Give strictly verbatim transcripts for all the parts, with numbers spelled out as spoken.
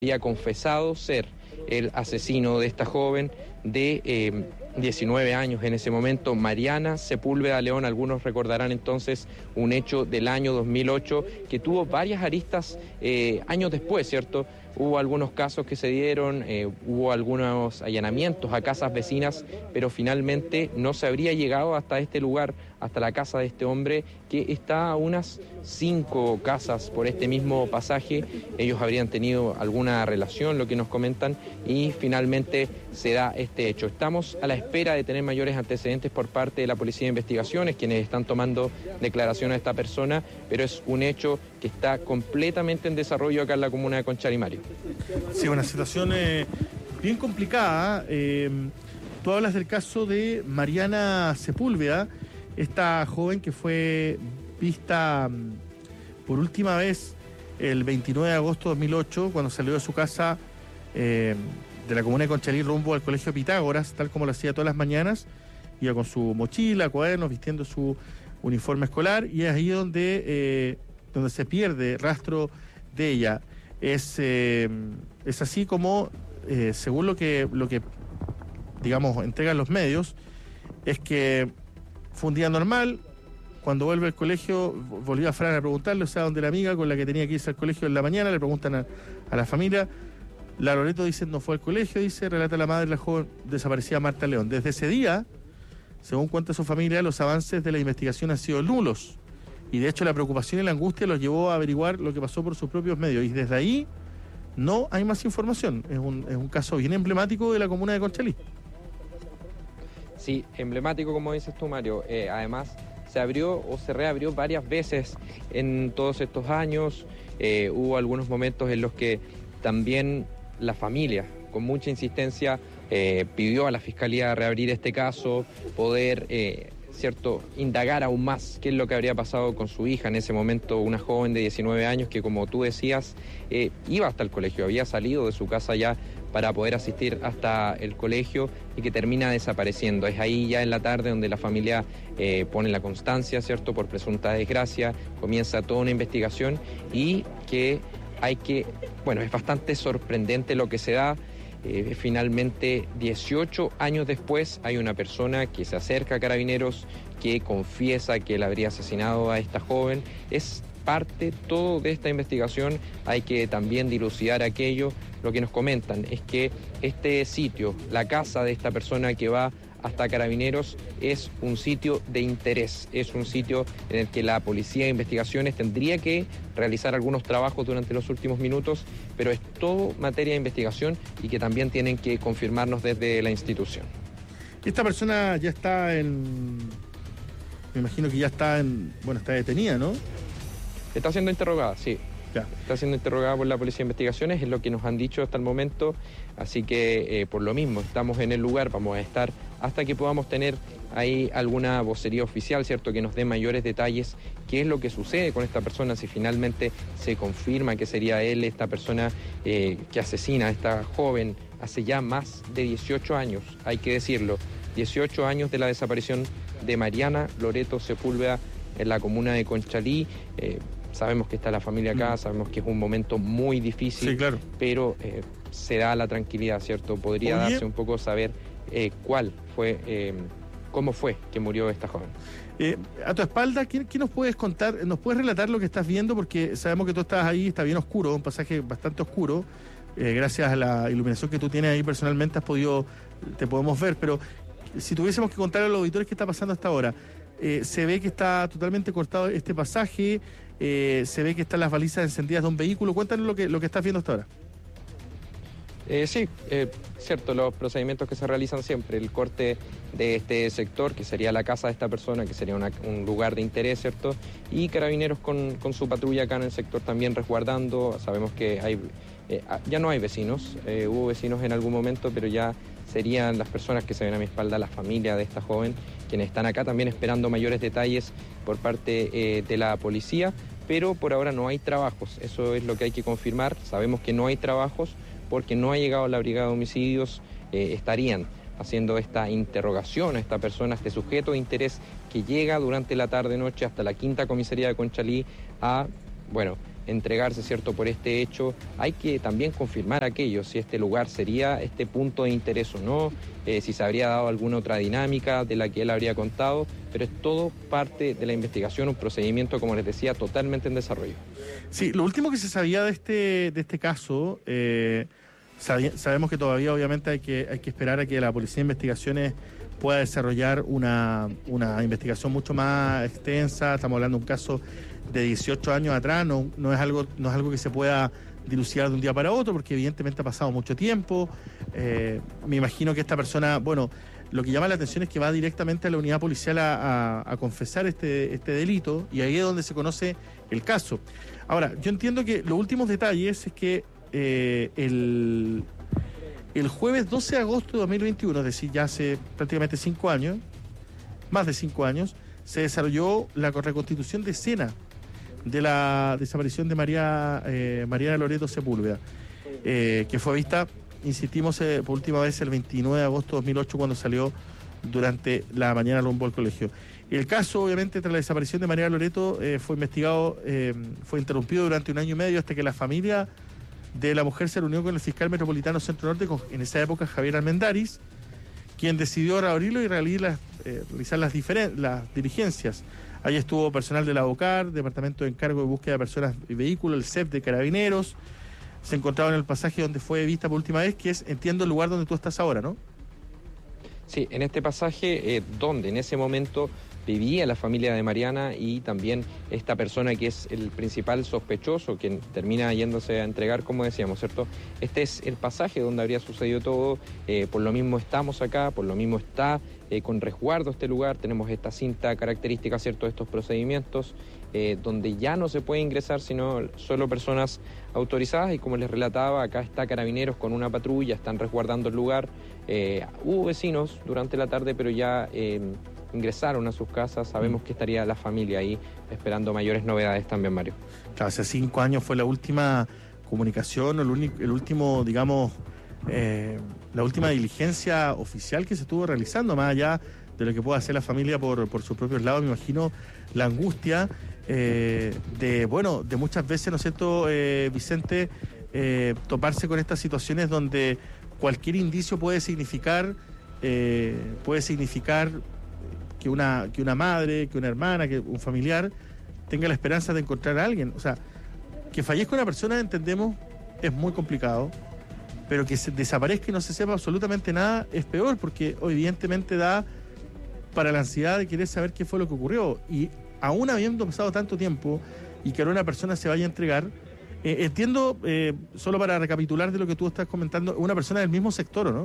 había confesado ser el asesino de esta joven de eh, diecinueve años en ese momento, Mariana Sepúlveda León. Algunos recordarán entonces un hecho del año dos mil ocho que tuvo varias aristas eh, años después, ¿cierto? Hubo algunos casos que se dieron, eh, hubo algunos allanamientos a casas vecinas, pero finalmente no se habría llegado hasta este lugar, hasta la casa de este hombre, que está a unas cinco casas por este mismo pasaje. Ellos habrían tenido alguna relación, lo que nos comentan, y finalmente se da este hecho. Estamos a la espera de tener mayores antecedentes por parte de la Policía de Investigaciones, quienes están tomando declaración a esta persona, pero es un hecho que está completamente en desarrollo acá en la comuna de Conchalí, Mario. Sí, una situación eh, bien complicada. Eh, tú hablas del caso de Mariana Sepúlveda, esta joven que fue vista um, por última vez el veintinueve de agosto de dos mil ocho, cuando salió de su casa eh, de la comuna de Conchalí rumbo al colegio Pitágoras, tal como lo hacía todas las mañanas. Iba con su mochila, cuadernos, vistiendo su uniforme escolar, y es ahí donde, eh, donde se pierde rastro de ella. Es, eh, es así como, eh, según lo que, lo que, digamos, entregan los medios, es que fue un día normal. Cuando vuelve al colegio, volvió a Fran a preguntarle, o sea, donde la amiga con la que tenía que irse al colegio en la mañana, le preguntan a, a la familia. La Loreto dice, no fue al colegio, dice, relata la madre de la joven desaparecida Marta León. Desde ese día, según cuenta su familia, los avances de la investigación han sido nulos. Y de hecho la preocupación y la angustia los llevó a averiguar lo que pasó por sus propios medios. Y desde ahí no hay más información. Es un, es un caso bien emblemático de la comuna de Conchalí. Sí, emblemático como dices tú, Mario. Eh, además, se abrió o se reabrió varias veces en todos estos años. Eh, hubo algunos momentos en los que también la familia, con mucha insistencia, eh, pidió a la Fiscalía reabrir este caso, poder... Eh, ¿cierto?, indagar aún más qué es lo que habría pasado con su hija en ese momento, una joven de diecinueve años que, como tú decías, eh, iba hasta el colegio, había salido de su casa ya para poder asistir hasta el colegio y que termina desapareciendo. Es ahí ya en la tarde donde la familia eh, pone la constancia, ¿cierto?, por presunta desgracia, comienza toda una investigación y que hay que, bueno, es bastante sorprendente lo que se da. Eh, finalmente, dieciocho años después, hay una persona que se acerca a Carabineros, que confiesa que él habría asesinado a esta joven. Es parte todo de esta investigación, hay que también dilucidar aquello. Lo que nos comentan es que este sitio, la casa de esta persona que va hasta Carabineros, es un sitio de interés, es un sitio en el que la Policía de Investigaciones tendría que realizar algunos trabajos durante los últimos minutos, pero es todo materia de investigación y que también tienen que confirmarnos desde la institución. Esta persona ya está en... me imagino que ya está en... bueno, está detenida, ¿no? Está siendo interrogada, sí. Ya. Está siendo interrogada por la Policía de Investigaciones, es lo que nos han dicho hasta el momento, así que eh, por lo mismo estamos en el lugar, vamos a estar hasta que podamos tener ahí alguna vocería oficial, ¿cierto?, que nos dé mayores detalles, qué es lo que sucede con esta persona, si finalmente se confirma que sería él, esta persona eh, que asesina a esta joven hace ya más de dieciocho años, hay que decirlo, dieciocho años de la desaparición de Mariana Loreto Sepúlveda en la comuna de Conchalí. eh, Sabemos que está la familia acá, sabemos que es un momento muy difícil, sí, claro, pero eh, se da la tranquilidad, ¿cierto? Podría Oye. darse un poco saber eh, cuál fue, eh, cómo fue que murió esta joven. Eh, a tu espalda, ¿qué, ¿qué nos puedes contar? ¿Nos puedes relatar lo que estás viendo? Porque sabemos que tú estás ahí, está bien oscuro, un pasaje bastante oscuro. Eh, gracias a la iluminación que tú tienes ahí personalmente has podido, te podemos ver, pero si tuviésemos que contar a los auditores qué está pasando hasta ahora. Eh, se ve que está totalmente cortado este pasaje, eh, se ve que están las balizas encendidas de un vehículo. Cuéntanos lo que, lo que estás viendo hasta ahora. Eh, sí, eh, cierto, los procedimientos que se realizan siempre, el corte de este sector, que sería la casa de esta persona, que sería una, un lugar de interés, ¿cierto? Y Carabineros con, con su patrulla acá en el sector también resguardando. Sabemos que hay eh, ya no hay vecinos, eh, hubo vecinos en algún momento, pero ya serían las personas que se ven a mi espalda, la familia de esta joven, quienes están acá también esperando mayores detalles por parte eh, de la policía, pero por ahora no hay trabajos, eso es lo que hay que confirmar. Sabemos que no hay trabajos porque no ha llegado la brigada de homicidios, eh, estarían haciendo esta interrogación a esta persona, a este sujeto de interés que llega durante la tarde-noche hasta la quinta comisaría de Conchalí a, bueno, entregarse, ¿cierto?, por este hecho, hay que también confirmar aquello, si este lugar sería este punto de interés o no, eh, si se habría dado alguna otra dinámica de la que él habría contado, pero es todo parte de la investigación, un procedimiento, como les decía, totalmente en desarrollo. Sí, lo último que se sabía de este, de este caso, eh, sabi- sabemos que todavía obviamente hay que, hay que esperar a que la Policía de Investigaciones pueda desarrollar una, una investigación mucho más extensa. Estamos hablando de un caso de dieciocho años atrás, no, no, es algo, no es algo que se pueda dilucidar de un día para otro, porque evidentemente ha pasado mucho tiempo. Eh, me imagino que esta persona, bueno, lo que llama la atención es que va directamente a la unidad policial a, a, a confesar este, este delito, y ahí es donde se conoce el caso. Ahora, yo entiendo que los últimos detalles es que eh, el... El jueves doce de agosto de dos mil veintiuno, es decir, ya hace prácticamente cinco años, más de cinco años, se desarrolló la reconstitución de escena de la desaparición de María eh, Mariana Loreto Sepúlveda, eh, que fue vista, insistimos, eh, por última vez el veintinueve de agosto de dos mil ocho, cuando salió durante la mañana rumbo al colegio. El caso, obviamente, tras la desaparición de Mariana Loreto, eh, fue investigado, eh, fue interrumpido durante un año y medio hasta que la familia de la mujer se reunió con el fiscal metropolitano Centro Norte, con, en esa época Javier Almendaris, quien decidió reabrirlo y realizar las, eh, realizar las, diferen- las diligencias. Ahí estuvo personal de la OCAR, Departamento de Encargo de Búsqueda de Personas y Vehículos, el C E P de Carabineros. Se encontraba en el pasaje donde fue vista por última vez, que es, entiendo, el lugar donde tú estás ahora, ¿no? Sí, en este pasaje eh, donde en ese momento vivía la familia de Mariana y también esta persona que es el principal sospechoso, quien termina yéndose a entregar, como decíamos, ¿cierto? Este es el pasaje donde habría sucedido todo, eh, por lo mismo estamos acá, por lo mismo está eh, con resguardo este lugar, tenemos esta cinta característica, ¿cierto?, de estos procedimientos, eh, donde ya no se puede ingresar sino solo personas autorizadas, y como les relataba, acá está Carabineros con una patrulla, están resguardando el lugar. Eh, hubo vecinos durante la tarde, pero ya eh, ingresaron a sus casas. Sabemos que estaría la familia ahí esperando mayores novedades también, Mario. Claro, hace cinco años fue la última comunicación, o el, único, el último, digamos, eh, la última diligencia oficial que se estuvo realizando, más allá de lo que pueda hacer la familia por, por sus propios lados. Me imagino la angustia eh, de, bueno, de muchas veces, ¿no es cierto, eh, Vicente, eh, toparse con estas situaciones donde cualquier indicio puede significar, eh, puede significar que una, que una madre, que una hermana, que un familiar tenga la esperanza de encontrar a alguien. O sea, que fallezca una persona, entendemos, es muy complicado, pero que se desaparezca y no se sepa absolutamente nada es peor, porque evidentemente da para la ansiedad de querer saber qué fue lo que ocurrió. Y aún habiendo pasado tanto tiempo y que ahora una persona se vaya a entregar, eh, entiendo, eh, solo para recapitular de lo que tú estás comentando, una persona del mismo sector, ¿o no?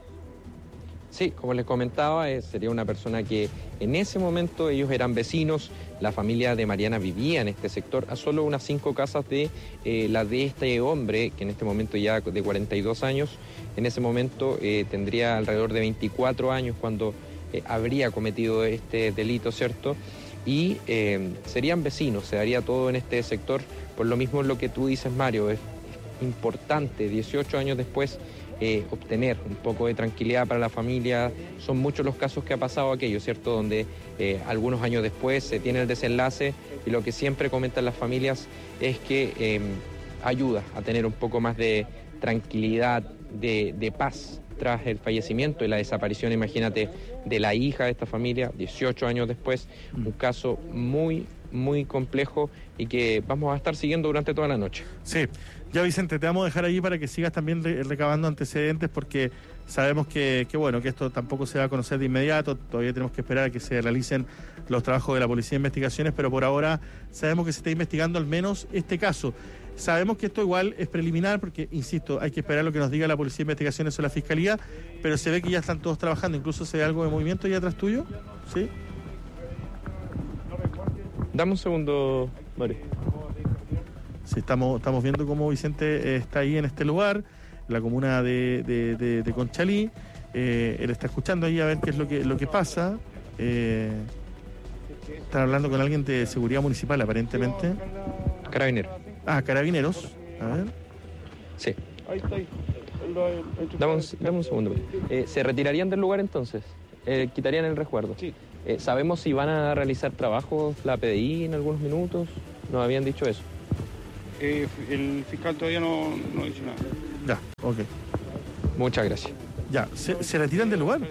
Sí, como les comentaba, eh, sería una persona que en ese momento ellos eran vecinos, la familia de Mariana vivía en este sector, a solo unas cinco casas de eh, la de este hombre, que en este momento ya de cuarenta y dos años, en ese momento eh, tendría alrededor de veinticuatro años cuando eh, habría cometido este delito, ¿cierto? Y eh, serían vecinos, se daría todo en este sector. Por lo mismo lo que tú dices, Mario, es importante, dieciocho años después, eh, obtener un poco de tranquilidad para la familia. Son muchos los casos que ha pasado aquello, ¿cierto?, donde eh, algunos años después se tiene el desenlace, y lo que siempre comentan las familias es que eh, ayuda a tener un poco más de tranquilidad, de, de paz tras el fallecimiento y la desaparición, imagínate, de la hija de esta familia, dieciocho años después, un caso muy, muy complejo y que vamos a estar siguiendo durante toda la noche. Sí, ya Vicente, te vamos a dejar ahí para que sigas también re- recabando antecedentes, porque sabemos que, que, bueno, que esto tampoco se va a conocer de inmediato, todavía tenemos que esperar a que se realicen los trabajos de la Policía de Investigaciones, pero por ahora sabemos que se está investigando al menos este caso. Sabemos que esto igual es preliminar porque, insisto, hay que esperar lo que nos diga la Policía de Investigaciones o la Fiscalía, pero se ve que ya están todos trabajando, incluso se ve algo de movimiento ahí atrás tuyo, ¿sí? Dame un segundo, Mario. Sí, estamos, estamos viendo cómo Vicente eh, está ahí en este lugar, la comuna de, de, de, de Conchalí. Eh, él está escuchando ahí a ver qué es lo que, lo que pasa. Eh, están hablando con alguien de seguridad municipal, aparentemente. Carabineros. Ah, Carabineros. A ver. Sí. Dame un, dame un segundo. Eh, ¿Se retirarían del lugar entonces? Eh, ¿Quitarían el resguardo? Sí. Eh, ¿Sabemos si van a realizar trabajos la P D I en algunos minutos? Nos habían dicho eso. Eh, el fiscal todavía no, no ha dicho nada. Ya, ok. Muchas gracias. Ya, ¿se, se retiran del lugar?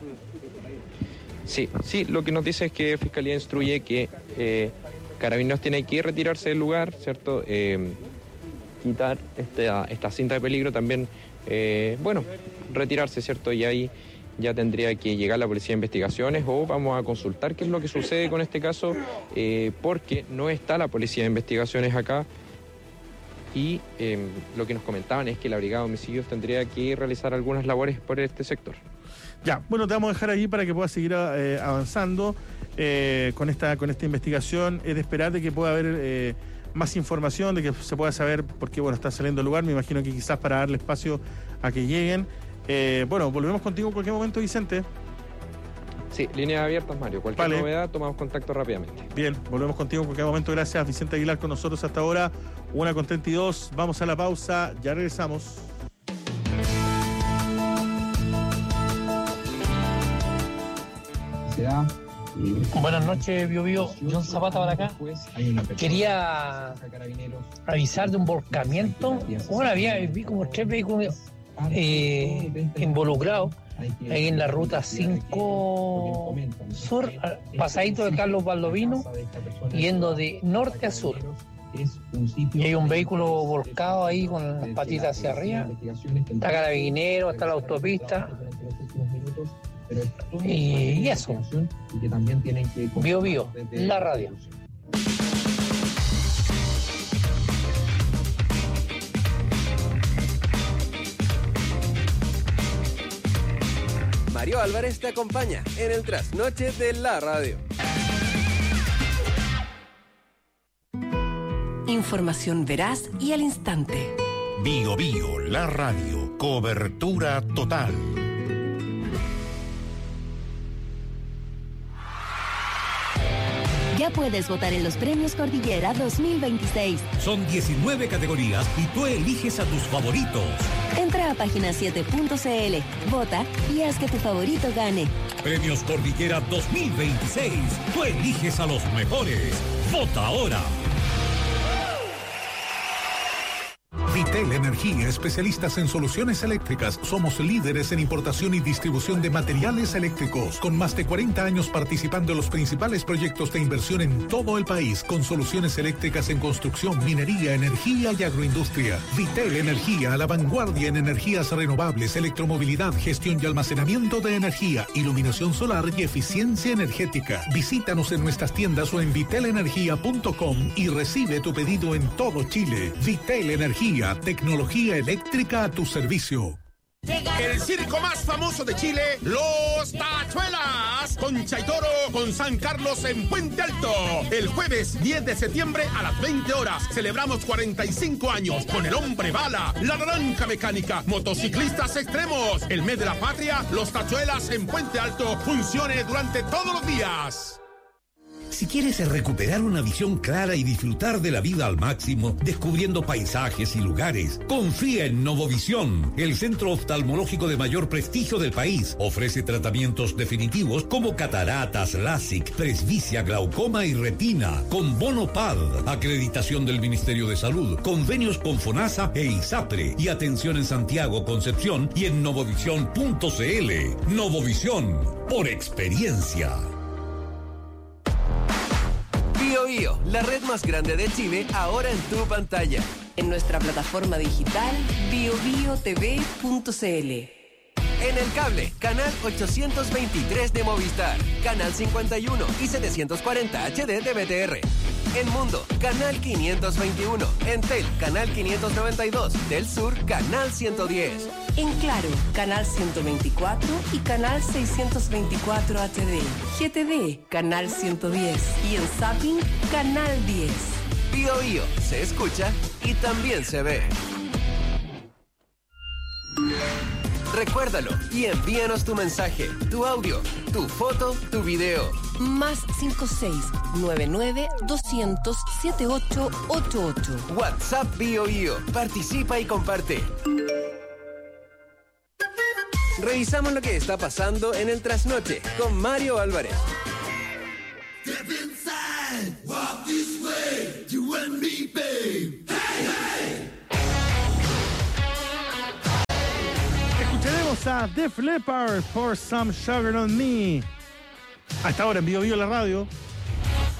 Sí, sí, lo que nos dice es que Fiscalía instruye que eh, Carabineros tiene que retirarse del lugar, ¿cierto? Eh, quitar esta, esta cinta de peligro también, eh, bueno, retirarse, ¿cierto? Y ahí ya tendría que llegar la Policía de Investigaciones o vamos a consultar qué es lo que sucede con este caso, eh, porque no está la Policía de Investigaciones acá y eh, lo que nos comentaban es que la Brigada de Homicidios tendría que realizar algunas labores por este sector. Ya, bueno, te vamos a dejar ahí para que puedas seguir eh, avanzando eh, con esta con esta investigación. Es de esperar de que pueda haber eh, más información, de que se pueda saber por qué, bueno, está saliendo el lugar. Me imagino que quizás para darle espacio a que lleguen. Eh, bueno, volvemos contigo en cualquier momento, Vicente. Sí, líneas abiertas, Mario. Cualquier Vale. novedad, tomamos contacto rápidamente. Bien, volvemos contigo en cualquier momento. Gracias, Vicente Aguilar, con nosotros hasta ahora. Una con treinta y dos. Vamos a la pausa. Ya regresamos. Buenas noches, Bio Bio. John Zapata para acá. Quería avisar de un volcamiento. Bueno, había, vi como tres vehículos eh, involucrados ahí en la ruta cinco sur, pasadito de Carlos Baldovino, yendo de norte a sur. Y hay un vehículo volcado ahí con las patitas hacia arriba. Está Carabinero, está la autopista. Y, y eso. Bio Bio, la radio. Mario Álvarez te acompaña en el trasnoche de la radio. Información veraz y al instante. Bio Bio, la radio. Cobertura total. Ya puedes votar en los Premios Cordillera dos mil veintiséis. Son diecinueve categorías y tú eliges a tus favoritos. Entra a página siete punto c l, vota y haz que tu favorito gane. Premios Cordillera dos mil veintiséis. Tú eliges a los mejores. Vota ahora. Vitel Energía, especialistas en soluciones eléctricas. Somos líderes en importación y distribución de materiales eléctricos, con más de cuarenta años participando en los principales proyectos de inversión en todo el país, con soluciones eléctricas en construcción, minería, energía y agroindustria. Vitel Energía, a la vanguardia en energías renovables, electromovilidad, gestión y almacenamiento de energía, iluminación solar y eficiencia energética. Visítanos en nuestras tiendas o en vitel energía punto com y recibe tu pedido en todo Chile. Vitel Energía, tecnología eléctrica a tu servicio. El circo más famoso de Chile, Los Tachuelas, con Chaitoro, con San Carlos en Puente Alto. El jueves diez de septiembre a las veinte horas celebramos cuarenta y cinco años con el Hombre Bala, la Naranja Mecánica, motociclistas extremos. El mes de la patria, Los Tachuelas en Puente Alto, funcione durante todos los días. Si quieres recuperar una visión clara y disfrutar de la vida al máximo, descubriendo paisajes y lugares, confía en Novovisión, el centro oftalmológico de mayor prestigio del país. Ofrece tratamientos definitivos como cataratas, LASIK, presbicia, glaucoma y retina, con bono P A D, acreditación del Ministerio de Salud, convenios con FONASA e ISAPRE, y atención en Santiago, Concepción y en novovisión punto c l. Novovisión, por experiencia. Bio Bio, la red más grande de Chile, ahora en tu pantalla. En nuestra plataforma digital bio bio t v punto c l. En el cable, canal ochocientos veintitrés de Movistar, canal cincuenta y uno y setecientos cuarenta H D de B T R. En Mundo, canal quinientos veintiuno. En Tel, canal quinientos noventa y dos. Del Sur, canal ciento diez. En Claro, canal ciento veinticuatro y canal seiscientos veinticuatro H D. G T D, canal ciento diez. Y en Zapping, canal diez. Bio Bio, se escucha y también se ve. Recuérdalo y envíanos tu mensaje, tu audio, tu foto, tu video. Más cinco seis nueve nueve dos cero cero siete ocho ocho ocho. WhatsApp Bio Bio. Participa y comparte. Revisamos lo que está pasando en el trasnoche con Mario Álvarez. Escuchamos a Def Leppard por Some Sugar on Me. Hasta ahora en Bio Bio la radio.